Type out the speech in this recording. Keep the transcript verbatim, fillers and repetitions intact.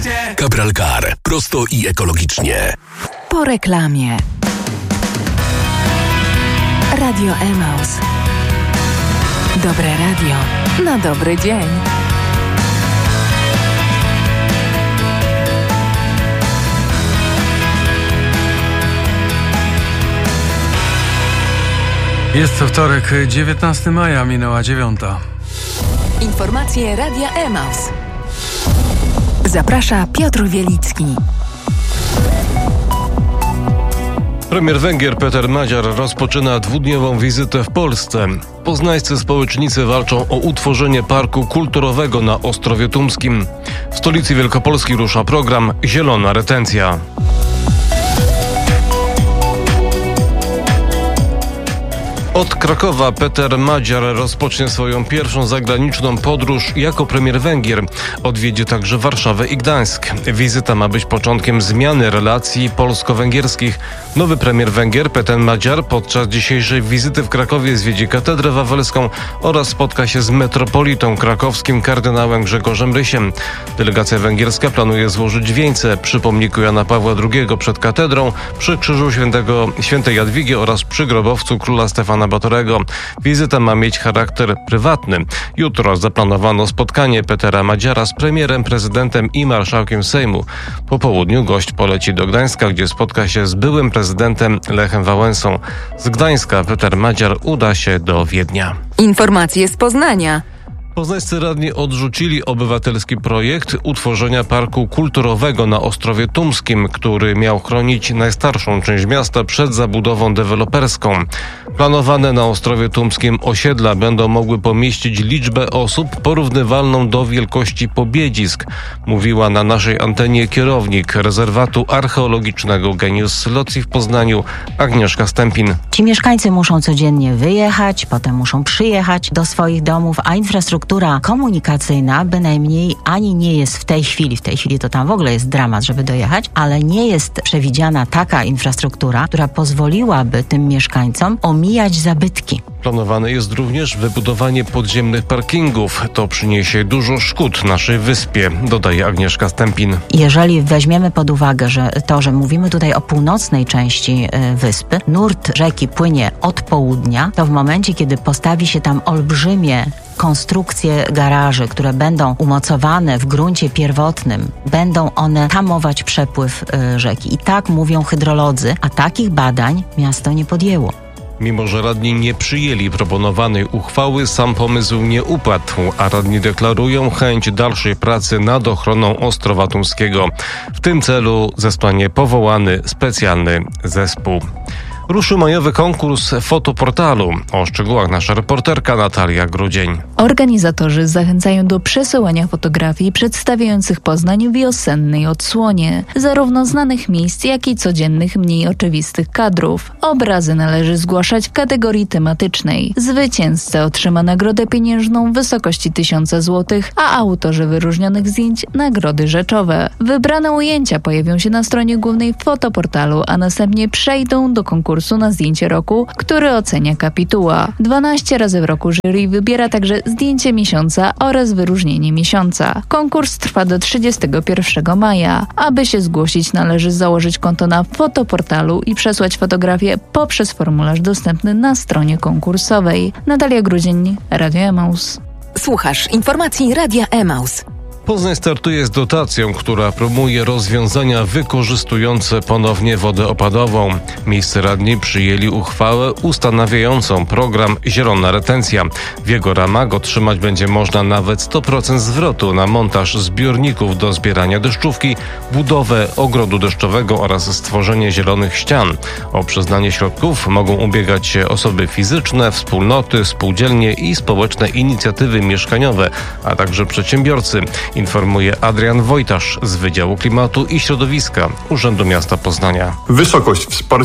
Cabral Car. Prosto i ekologicznie. Po reklamie. Radio Emaus. Dobre radio na dobry dzień. Jest to wtorek, dziewiętnastego maja, minęła dziewiąta. Informacje Radia Emaus. Zaprasza Piotr Wielicki. Premier Węgier Peter Magyar rozpoczyna dwudniową wizytę w Polsce. Poznańscy społecznicy walczą o utworzenie parku kulturowego na Ostrowie Tumskim. W stolicy Wielkopolski rusza program Zielona Retencja. Od Krakowa Peter Magyar rozpocznie swoją pierwszą zagraniczną podróż jako premier Węgier. Odwiedzi także Warszawę i Gdańsk. Wizyta ma być początkiem zmiany relacji polsko-węgierskich. Nowy premier Węgier Peter Magyar podczas dzisiejszej wizyty w Krakowie zwiedzi katedrę wawelską oraz spotka się z metropolitą krakowskim kardynałem Grzegorzem Rysiem. Delegacja węgierska planuje złożyć wieńce przy pomniku Jana Pawła drugiego przed katedrą, przy krzyżu świętego, świętej Jadwigi oraz przy grobowcu króla Stefana Batorego. Wizyta ma mieć charakter prywatny. Jutro zaplanowano spotkanie Petera Magyara z premierem, prezydentem i marszałkiem Sejmu. Po południu gość poleci do Gdańska, gdzie spotka się z byłym prezydentem Lechem Wałęsą. Z Gdańska Peter Magyar uda się do Wiednia. Informacje z Poznania. Poznańscy radni odrzucili obywatelski projekt utworzenia parku kulturowego na Ostrowie Tumskim, który miał chronić najstarszą część miasta przed zabudową deweloperską. Planowane na Ostrowie Tumskim osiedla będą mogły pomieścić liczbę osób porównywalną do wielkości Pobiedzisk, mówiła na naszej antenie kierownik rezerwatu archeologicznego Genius Loci w Poznaniu Agnieszka Stępin. Ci mieszkańcy muszą codziennie wyjechać, potem muszą przyjechać do swoich domów, a infrastruktura Struktura komunikacyjna bynajmniej ani nie jest w tej chwili, w tej chwili to tam w ogóle jest dramat, żeby dojechać, ale nie jest przewidziana taka infrastruktura, która pozwoliłaby tym mieszkańcom omijać zabytki. Planowane jest również wybudowanie podziemnych parkingów. To przyniesie dużo szkód naszej wyspie, dodaje Agnieszka Stępin. Jeżeli weźmiemy pod uwagę, że to, że mówimy tutaj o północnej części y, wyspy, nurt rzeki płynie od południa, to w momencie, kiedy postawi się tam olbrzymie konstrukcje garaży, które będą umocowane w gruncie pierwotnym, będą one tamować przepływ y, rzeki. I tak mówią hydrolodzy, a takich badań miasto nie podjęło. Mimo że radni nie przyjęli proponowanej uchwały, sam pomysł nie upadł, a radni deklarują chęć dalszej pracy nad ochroną Ostrowa Tumskiego. W tym celu zostanie powołany specjalny zespół. Ruszył majowy konkurs fotoportalu. O szczegółach nasza reporterka Natalia Grudzień. Organizatorzy zachęcają do przesyłania fotografii przedstawiających Poznań w wiosennej odsłonie, zarówno znanych miejsc, jak i codziennych, mniej oczywistych kadrów. Obrazy należy zgłaszać w kategorii tematycznej. Zwycięzca otrzyma nagrodę pieniężną w wysokości tysiąca złotych, a autorzy wyróżnionych zdjęć nagrody rzeczowe. Wybrane ujęcia pojawią się na stronie głównej fotoportalu, a następnie przejdą do konkursu na zdjęcie roku, który ocenia kapituła. dwanaście razy w roku jury wybiera także zdjęcie miesiąca oraz wyróżnienie miesiąca. Konkurs trwa do trzydziestego pierwszego maja. Aby się zgłosić, należy założyć konto na fotoportalu i przesłać fotografię poprzez formularz dostępny na stronie konkursowej. Natalia Grudzień, Radio Emaus. Słuchasz informacji Radia Emaus. Poznań startuje z dotacją, która promuje rozwiązania wykorzystujące ponownie wodę opadową. Miejscy radni przyjęli uchwałę ustanawiającą program Zielona Retencja. W jego ramach otrzymać będzie można nawet sto procent zwrotu na montaż zbiorników do zbierania deszczówki, budowę ogrodu deszczowego oraz stworzenie zielonych ścian. O przyznanie środków mogą ubiegać się osoby fizyczne, wspólnoty, spółdzielnie i społeczne inicjatywy mieszkaniowe, a także przedsiębiorcy. Informuje Adrian Wojtasz z Wydziału Klimatu i Środowiska Urzędu Miasta Poznania. Wysokość wsparcia